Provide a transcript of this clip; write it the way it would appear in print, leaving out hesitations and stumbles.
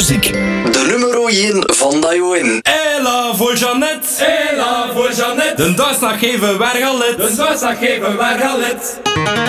muziek. De nummer 1 van Dajoin. Ella voor Jeannette. Ella voor Jeannette. De doorslaggevende wergalet. De doorslaggevende wergalet.